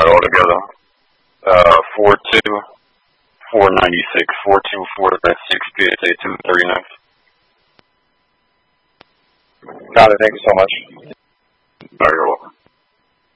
right, all together. 42496, 42496, PSA 239. Got it. Thank you so much. All right, you're welcome.